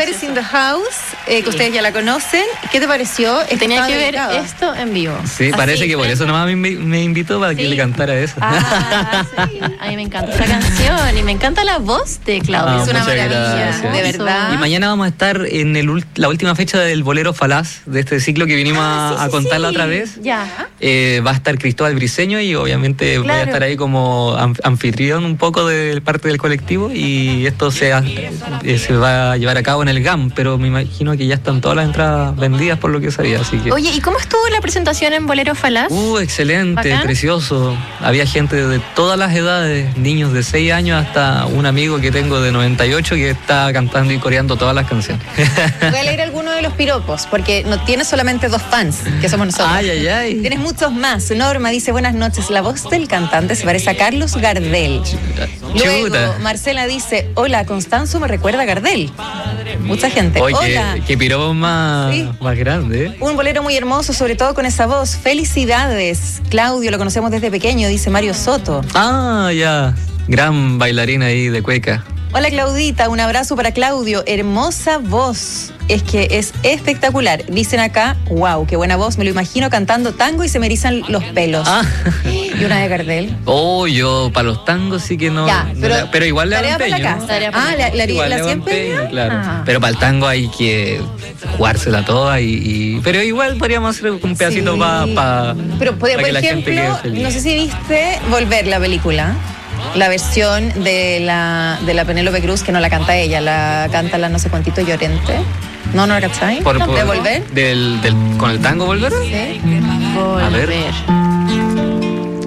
is in the House, que ustedes ya la conocen. ¿Qué te pareció? Tenía que ver esto en vivo. Sí, parece que por eso nomás me invitó para que le cantara eso. Sí. A mí me encanta esa canción y me encanta la voz de Claudio. Es una maravilla, gracias. de verdad. Y mañana vamos a estar en la última fecha del Bolero Falaz, de este ciclo que vinimos a contar la otra vez. Ya. Va a estar Cristóbal Briceño y obviamente voy a estar ahí como anfitrión un poco de parte del colectivo, y esto se va a llevar a cabo en el GAM, pero me imagino que ya están todas las entradas vendidas por lo que sabía, así que... Oye, ¿y cómo estuvo la presentación en Bolero Falaz? Excelente, ¿Bacán? Precioso. Había gente de todas las edades, niños de 6 años hasta un amigo que tengo de 98 que está cantando y coreando todas las canciones. Voy a leer alguno de los piropos, porque no tienes solamente 2 fans, que somos nosotros. Ay. Tienes muchos más. Norma dice, buenas noches, la voz del cantante se parece a Carlos Gardel. Luego, Chuta. Marcela dice, hola, Constanzo me recuerda a Gardel. Mucha gente. Oye, Hola. qué piropo más grande, ¿eh? Un bolero muy hermoso, sobre todo con esa voz. Felicidades. Claudio, lo conocemos desde pequeño, dice Mario Soto. Ya. Gran bailarina ahí de cueca. Hola Claudita, un abrazo para Claudio. Hermosa voz. Es que es espectacular. Dicen acá, wow, qué buena voz. Me lo imagino cantando tango y se me erizan los pelos. Y una de Gardel. Yo para los tangos sí que no. Ya, pero igual le hago tarea para la empeño. casa. Igual la le hago siempre. empeño, claro. Ajá. Pero para el tango hay que jugársela toda pero igual podríamos hacer un pedacito para Pero por que la gente quede ejemplo, feliz. no sé si viste Volver, la película. La versión de la Penélope Cruz, que no la canta ella, la canta la no sé cuantito Llorente. ¿No la cachai? ¿De Volver? ¿Con el tango Volver? Sí. A ver.